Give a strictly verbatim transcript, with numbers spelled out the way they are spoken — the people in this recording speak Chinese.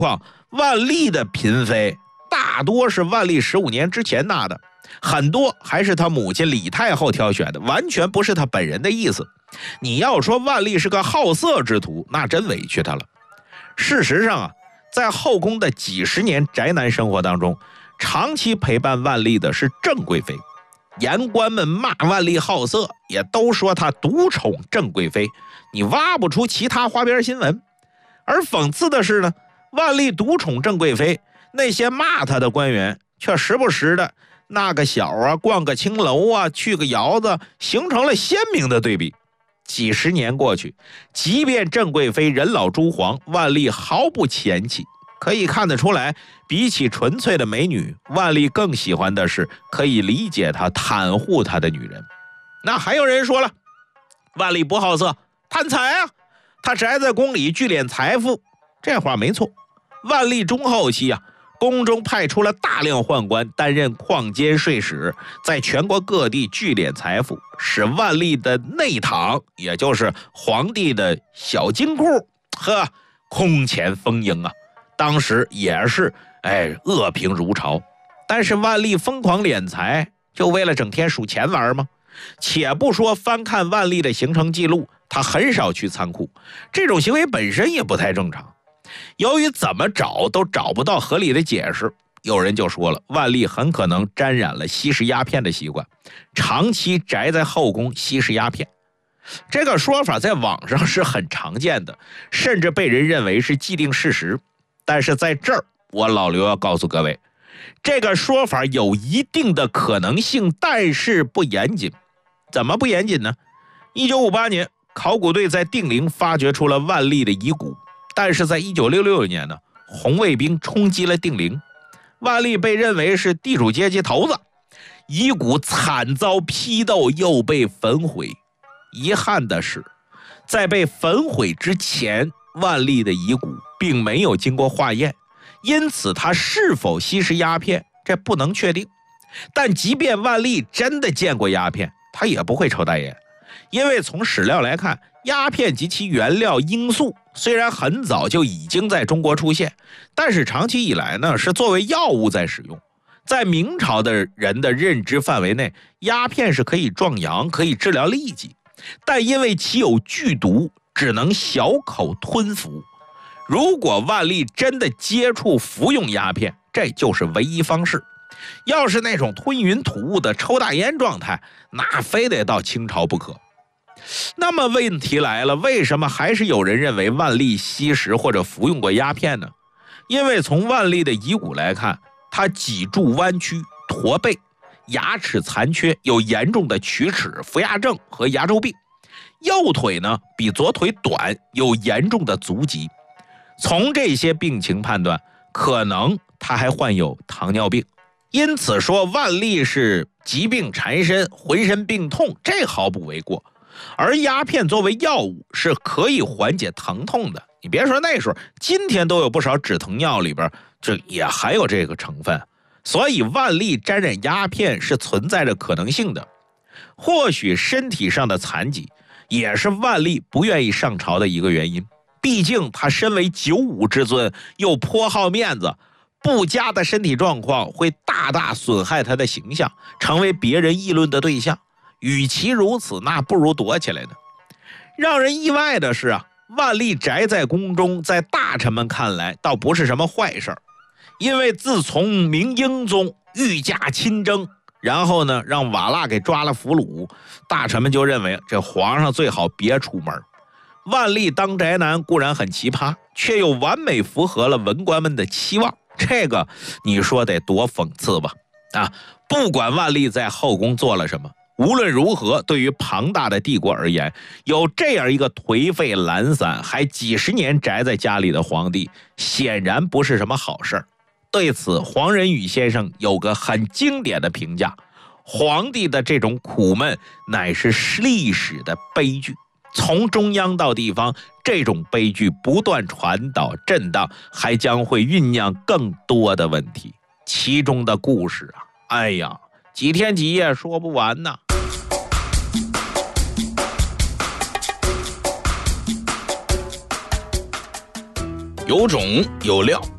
况万历的嫔妃大多是万历十五年之前拿的，很多还是他母亲李太后挑选的，完全不是他本人的意思。你要说万历是个好色之徒，那真委屈他了。事实上啊，在后宫的几十年宅男生活当中，长期陪伴万历的是郑贵妃。言官们骂万历好色，也都说他独宠郑贵妃，你挖不出其他花边新闻。而讽刺的是呢，万历独宠郑贵妃，那些骂他的官员却时不时的纳个小啊，逛个青楼啊，去个窑子，形成了鲜明的对比。几十年过去，即便郑贵妃人老珠黄，万历毫不嫌弃。可以看得出来，比起纯粹的美女，万历更喜欢的是可以理解她、袒护她的女人。那还有人说了，万历不好色，贪财啊，他宅在宫里聚敛财富。这话没错，万历中后期啊，宫中派出了大量宦官担任矿监税使，在全国各地聚敛财富，使万历的内堂，也就是皇帝的小金库，呵，空前丰盈啊。当时也是哎恶评如潮。但是万历疯狂敛财，就为了整天数钱玩吗？且不说翻看万历的行程记录，他很少去仓库，这种行为本身也不太正常。由于怎么找都找不到合理的解释，有人就说了，万历很可能沾染了吸食鸦片的习惯，长期宅在后宫吸食鸦片。这个说法在网上是很常见的，甚至被人认为是既定事实。但是在这儿，我老刘要告诉各位，这个说法有一定的可能性，但是不严谨。怎么不严谨呢？一九五八年，考古队在定陵发掘出了万历的遗骨，但是在一九六六年呢，红卫兵冲击了定陵，万历被认为是地主阶级头子，遗骨惨遭批斗，又被焚毁。遗憾的是，在被焚毁之前，万历的遗骨并没有经过化验，因此他是否吸食鸦片，这不能确定。但即便万历真的见过鸦片，他也不会抽大烟，因为从史料来看，鸦片及其原料罂粟虽然很早就已经在中国出现，但是长期以来呢是作为药物在使用。在明朝的人的认知范围内，鸦片是可以壮阳，可以治疗痢疾，但因为其有剧毒，只能小口吞服。如果万历真的接触服用鸦片，这就是唯一方式。要是那种吞云吐雾的抽大烟状态，那非得到清朝不可。那么问题来了，为什么还是有人认为万历吸食或者服用过鸦片呢？因为从万历的遗骨来看，他脊柱弯曲、驼背，牙齿残缺，有严重的龋齿、服牙症和牙周病。右腿呢比左腿短，有严重的足疾。从这些病情判断，可能他还患有糖尿病。因此说万历是疾病缠身，浑身病痛，这毫不为过。而鸦片作为药物是可以缓解疼痛的，你别说那时候，今天都有不少止疼药里边这也含有这个成分，所以万历沾染鸦片是存在着可能性的。或许身体上的残疾也是万历不愿意上朝的一个原因，毕竟他身为九五之尊，又颇好面子，不佳的身体状况会大大损害他的形象，成为别人议论的对象。与其如此，那不如躲起来呢。让人意外的是啊，万历宅在宫中，在大臣们看来倒不是什么坏事，因为自从明英宗御驾亲征，然后呢让瓦剌给抓了俘虏，大臣们就认为这皇上最好别出门。万历当宅男固然很奇葩，却又完美符合了文官们的期望，这个你说得多讽刺吧？啊，不管万历在后宫做了什么，无论如何，对于庞大的帝国而言，有这样一个颓废懒散还几十年宅在家里的皇帝，显然不是什么好事儿。对此，黄仁宇先生有个很经典的评价：皇帝的这种苦闷乃是历史的悲剧，从中央到地方，这种悲剧不断传导震荡，还将会酝酿更多的问题。其中的故事啊，哎呀，几天几夜说不完呢。 有种有料，